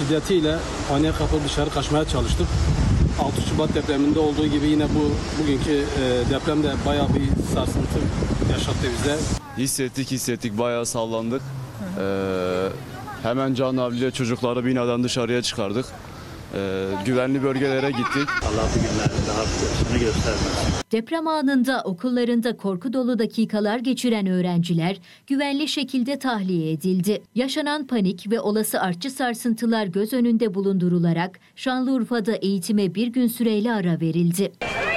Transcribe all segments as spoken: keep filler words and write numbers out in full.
şiddetiyle haneye kapılıp dışarı kaçmaya çalıştık. altı Şubat depreminde olduğu gibi yine bu bugünkü e, depremde bayağı bir sarsıntı yaşattı bize. Hissettik hissettik bayağı sallandık. Ee, hemen canavliyle çocukları binadan dışarıya çıkardık. Ee, güvenli bölgelere gittik. Allah bu günlerde daha fazlasını göstermez. Deprem anında okullarında korku dolu dakikalar geçiren öğrenciler güvenli şekilde tahliye edildi. Yaşanan panik ve olası artçı sarsıntılar göz önünde bulundurularak Şanlıurfa'da eğitime bir gün süreyle ara verildi.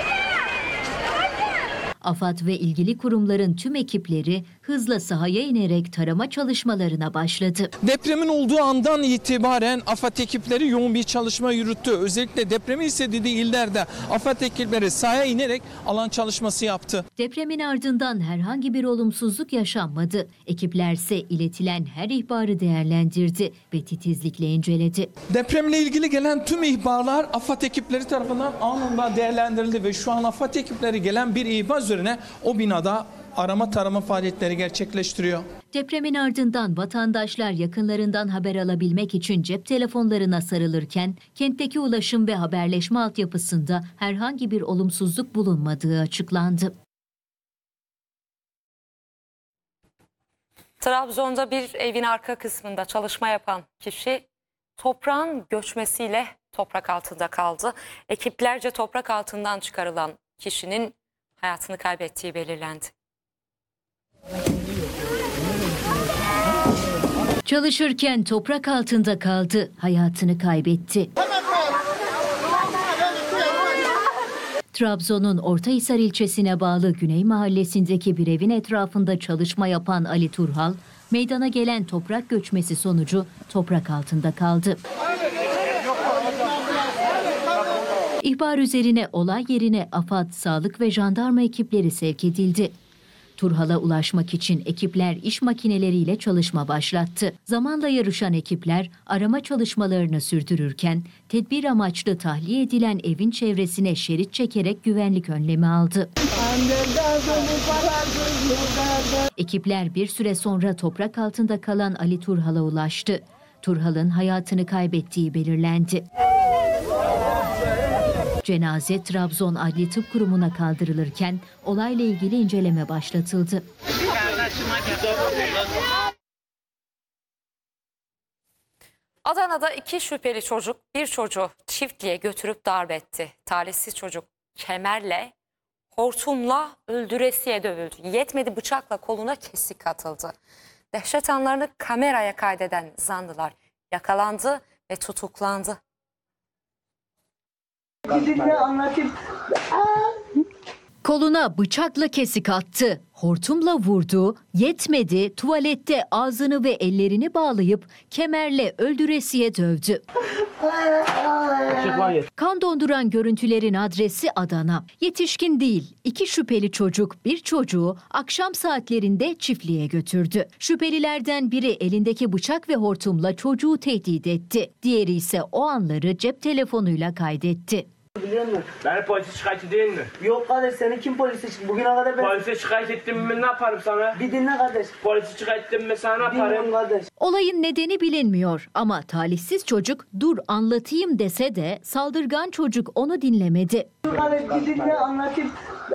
AFAD ve ilgili kurumların tüm ekipleri hızla sahaya inerek tarama çalışmalarına başladı. Depremin olduğu andan itibaren AFAD ekipleri yoğun bir çalışma yürüttü. Özellikle depremi hissedildiği illerde AFAD ekipleri sahaya inerek alan çalışması yaptı. Depremin ardından herhangi bir olumsuzluk yaşanmadı. Ekiplerse iletilen her ihbarı değerlendirdi ve titizlikle inceledi. Depremle ilgili gelen tüm ihbarlar AFAD ekipleri tarafından anında değerlendirildi ve şu an AFAD ekipleri gelen bir ihbar üzerine o binada arama tarama faaliyetleri gerçekleştiriyor. Depremin ardından vatandaşlar yakınlarından haber alabilmek için cep telefonlarına sarılırken kentteki ulaşım ve haberleşme altyapısında herhangi bir olumsuzluk bulunmadığı açıklandı. Trabzon'da bir evin arka kısmında çalışma yapan kişi toprağın göçmesiyle toprak altında kaldı. Ekiplerce toprak altından çıkarılan kişinin hayatını kaybettiği belirlendi. Çalışırken toprak altında kaldı, hayatını kaybetti. Trabzon'un Ortahisar ilçesine bağlı Güney Mahallesi'ndeki bir evin etrafında çalışma yapan Ali Turhal, meydana gelen toprak göçmesi sonucu toprak altında kaldı. İhbar üzerine olay yerine AFAD, sağlık ve jandarma ekipleri sevk edildi. Turhal'a ulaşmak için ekipler iş makineleriyle çalışma başlattı. Zamanla yarışan ekipler arama çalışmalarını sürdürürken tedbir amaçlı tahliye edilen evin çevresine şerit çekerek güvenlik önlemi aldı. Ekipler bir süre sonra toprak altında kalan Ali Turhal'a ulaştı. Turhal'ın hayatını kaybettiği belirlendi. Cenaze Trabzon Adli Tıp Kurumu'na kaldırılırken olayla ilgili inceleme başlatıldı. Adana'da iki şüpheli çocuk bir çocuğu çiftliğe götürüp darp etti. Talihsiz çocuk kemerle, hortumla öldüresiye dövüldü. Yetmedi, bıçakla koluna kesik atıldı. Dehşet anlarını kameraya kaydeden zanlılar yakalandı ve tutuklandı. Koluna bıçakla kesik attı, hortumla vurdu, yetmedi, tuvalette ağzını ve ellerini bağlayıp kemerle öldüresiye dövdü. Kan donduran görüntülerin adresi Adana. Yetişkin değil, iki şüpheli çocuk bir çocuğu akşam saatlerinde çiftliğe götürdü. Şüphelilerden biri elindeki bıçak ve hortumla çocuğu tehdit etti. Diğeri ise o anları cep telefonuyla kaydetti. Biliyor musun? Ben polise şikayet edeyim mi? Yok kardeş, seni kim polise çıktı? Bugüne kadar ben... Polise şikayet ettim mi ne yaparım sana? Bir dinle kardeş. Polise şikayet ettim mi sana ne Bilmiyorum yaparım? kardeş. Olayın nedeni bilinmiyor ama talihsiz çocuk dur anlatayım dese de saldırgan çocuk onu dinlemedi. Dur kardeş, bir dinle anlatayım.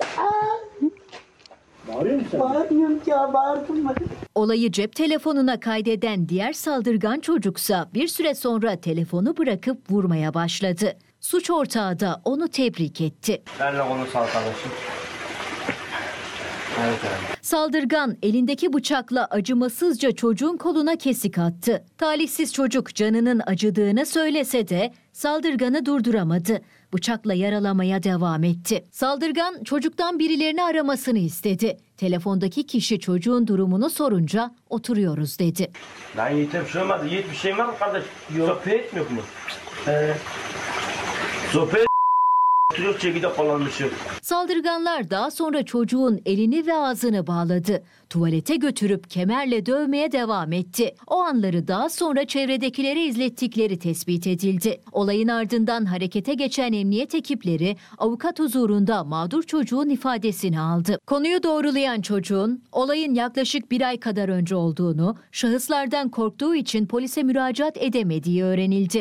Bağırıyor musun? Bağırmıyorum ki ya, bağırdım mı? Olayı cep telefonuna kaydeden diğer saldırgan çocuksa bir süre sonra telefonu bırakıp vurmaya başladı. Suç ortağı da onu tebrik etti. Benle konuş arkadaşım. Evet, evet. Saldırgan elindeki bıçakla acımasızca çocuğun koluna kesik attı. Talihsiz çocuk canının acıdığını söylese de saldırganı durduramadı. Bıçakla yaralamaya devam etti. Saldırgan çocuktan birilerini aramasını istedi. Telefondaki kişi çocuğun durumunu sorunca oturuyoruz dedi. Ben Yiğit'e bir şey olmadı. Yiğit bir şey var mı kardeş? Sohbet etmiyor mu? Ee, sohbet oturuyor çekide kullanmışım. Saldırganlar daha sonra çocuğun elini ve ağzını bağladı. Tuvalete götürüp kemerle dövmeye devam etti. O anları daha sonra çevredekilere izlettikleri tespit edildi. Olayın ardından harekete geçen emniyet ekipleri avukat huzurunda mağdur çocuğun ifadesini aldı. Konuyu doğrulayan çocuğun olayın yaklaşık bir ay kadar önce olduğunu, şahıslardan korktuğu için polise müracaat edemediği öğrenildi.